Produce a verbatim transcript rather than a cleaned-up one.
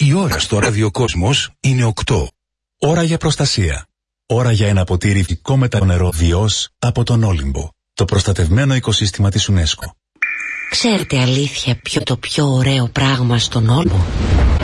Η ώρα στο ραδιοκόσμος είναι οκτώ. Ώρα για προστασία. Ώρα για ένα ποτήρι φυσικό με το νερό Διός από τον Όλυμπο. Το προστατευμένο οικοσύστημα της UNESCO. Ξέρετε αλήθεια ποιο το πιο ωραίο πράγμα στον Όλυμπο?